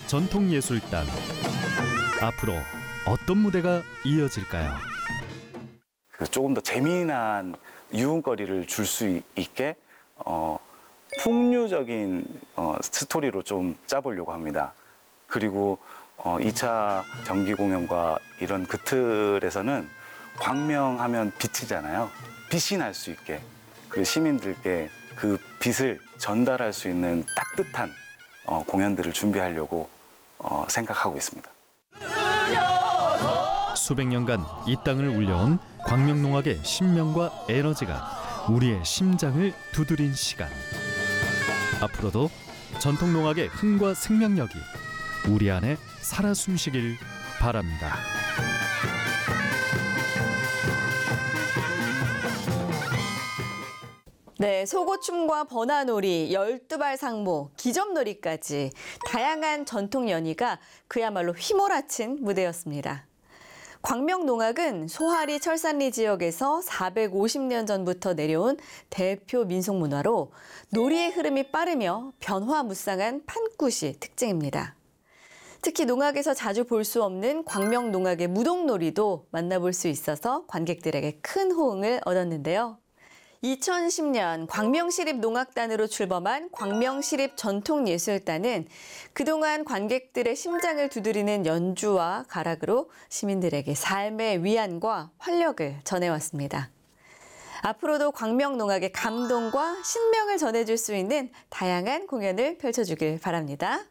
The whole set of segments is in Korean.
전통예술단. 앞으로 어떤 무대가 이어질까요? 조금 더 재미난 유흥거리를 줄 수 있게 풍류적인 스토리로 좀 짜보려고 합니다. 그리고 2차 정기 공연과 이런 그 틀에서는 광명하면 빛이잖아요. 빛이 날 수 있게 그 시민들께 그 빛을 전달할 수 있는 따뜻한 공연들을 준비하려고 생각하고 있습니다. 수백 년간 이 땅을 울려온 광명농악의 신명과 에너지가 우리의 심장을 두드린 시간. 앞으로도 전통농악의 흥과 생명력이 우리 안에 살아 숨쉬길 바랍니다. 네, 소고춤과 번화놀이, 12발 상모, 기점놀이까지 다양한 전통 연희가 그야말로 휘몰아친 무대였습니다. 광명농악은 소하리 철산리 지역에서 450년 전부터 내려온 대표 민속문화로 놀이의 흐름이 빠르며 변화무쌍한 판굿이 특징입니다. 특히 농악에서 자주 볼 수 없는 광명농악의 무동놀이도 만나볼 수 있어서 관객들에게 큰 호응을 얻었는데요. 2010년 광명시립농악단으로 출범한 광명시립전통예술단은 그동안 관객들의 심장을 두드리는 연주와 가락으로 시민들에게 삶의 위안과 활력을 전해왔습니다. 앞으로도 광명농악의 감동과 신명을 전해줄 수 있는 다양한 공연을 펼쳐주길 바랍니다.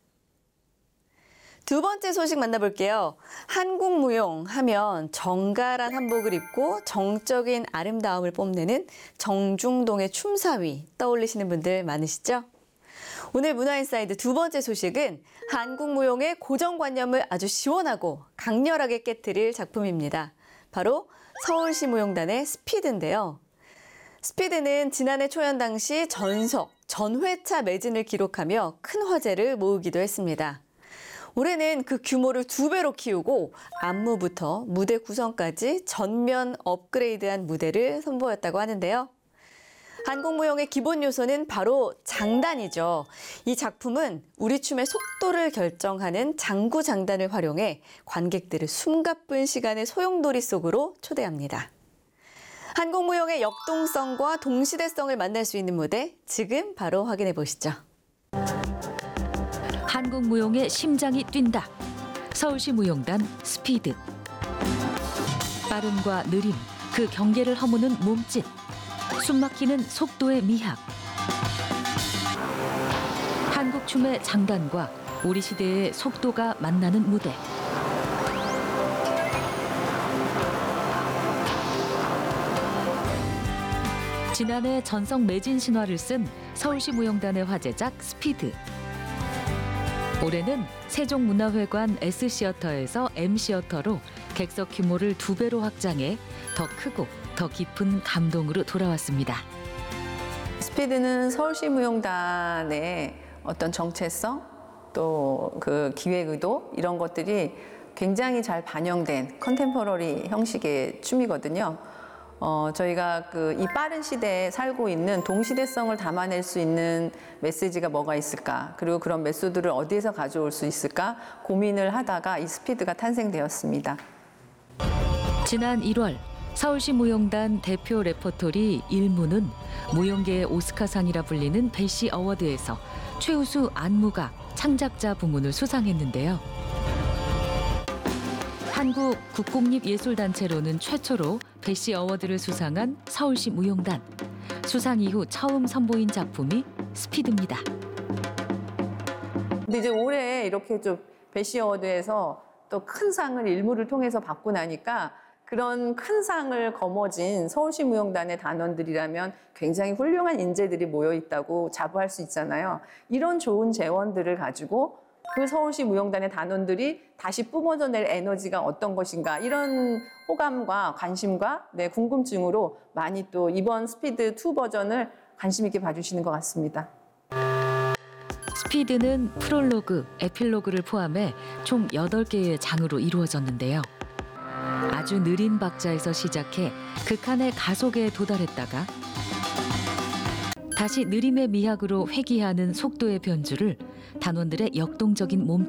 두 번째 소식 만나볼게요. 한국무용 하면 정갈한 한복을 입고 정적인 아름다움을 뽐내는 정중동의 춤사위 떠올리시는 분들 많으시죠? 오늘 문화인사이드 두 번째 소식은 한국무용의 고정관념을 아주 시원하고 강렬하게 깨트릴 작품입니다. 바로 서울시 무용단의 스피드인데요. 스피드는 지난해 초연 당시 전회차 매진을 기록하며 큰 화제를 모으기도 했습니다. 올해는 그 규모를 2배로 키우고 안무부터 무대 구성까지 전면 업그레이드한 무대를 선보였다고 하는데요. 한국무용의 기본 요소는 바로 장단이죠. 이 작품은 우리 춤의 속도를 결정하는 장구장단을 활용해 관객들을 숨가쁜 시간의 소용돌이 속으로 초대합니다. 한국무용의 역동성과 동시대성을 만날 수 있는 무대, 지금 바로 확인해 보시죠. 한국무용의 심장이 뛴다. 서울시 무용단 스피드. 빠름과 느림, 그 경계를 허무는 몸짓. 숨막히는 속도의 미학. 한국춤의 장단과 우리 시대의 속도가 만나는 무대. 지난해 전성 매진 신화를 쓴 서울시 무용단의 화제작 스피드. 올해는 세종문화회관 S시어터에서 M시어터로 객석 규모를 2배로 확장해 더 크고 더 깊은 감동으로 돌아왔습니다. 스피드는 서울시 무용단의 어떤 정체성, 또 그 기획 의도 이런 것들이 굉장히 잘 반영된 컨템포러리 형식의 춤이거든요. 저희가 이 빠른 시대에 살고 있는 동시대성을 담아낼 수 있는 메시지가 뭐가 있을까, 그리고 그런 메소드를 어디에서 가져올 수 있을까 고민을 하다가 이 스피드가 탄생되었습니다. 지난 1월 서울시 무용단 대표 레퍼토리 일무는 무용계의 오스카상이라 불리는 배시 어워드에서 최우수 안무가 창작자 부문을 수상했는데요. 한국 국공립예술단체로는 최초로 배시 어워드를 수상한 서울시 무용단. 수상 이후 처음 선보인 작품이 스피드입니다. 근데 이제 올해 이렇게 좀 배시 어워드에서 또 큰 상을 일무를 통해서 받고 나니까 그런 큰 상을 거머쥔 서울시 무용단의 단원들이라면 굉장히 훌륭한 인재들이 모여 있다고 자부할 수 있잖아요. 이런 좋은 재원들을 가지고 그 서울시 무용단의 단원들이 다시 뿜어져낼 에너지가 어떤 것인가, 이런 호감과 관심과 궁금증으로 많이 또 이번 스피드 2 버전을 관심 있게 봐주시는 것 같습니다. 스피드는 프롤로그, 에필로그를 포함해 총 8개의 장으로 이루어졌는데요. 아주 느린 박자에서 시작해 극한의 가속에 도달했다가 다시 느림의 미학으로 회귀하는 속도의 변주를 단원들의 역동적인 몸